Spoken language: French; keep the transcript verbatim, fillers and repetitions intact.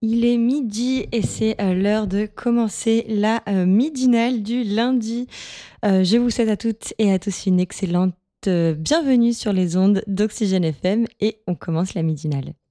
Il est midi et c'est, heu, l'heure de commencer la, heu, midinale du lundi. Heu, je vous souhaite à toutes et à tous une excellente, heu, bienvenue sur les ondes d'Oxygène F M et on commence la midinale.